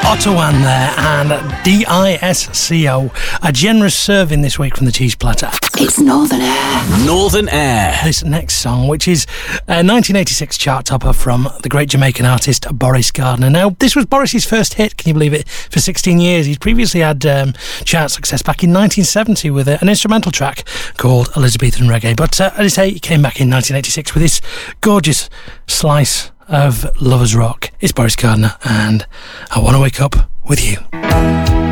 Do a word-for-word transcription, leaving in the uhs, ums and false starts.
Ottawan there, and D I S C O. A generous serving this week from the Cheese Platter. It's Northern Air. Northern Air. This next song, which is a nineteen eighty-six chart topper from the great Jamaican artist Boris Gardner. Now, this was Boris's first hit, can you believe it, for sixteen years. He'd previously had um, chart success back in nineteen seventy with a, an instrumental track called Elizabethan Reggae. But uh, as I say, he came back in nineteen eighty-six with this gorgeous slice of Lovers Rock. It's Boris Gardner, and I Want to Wake Up With You.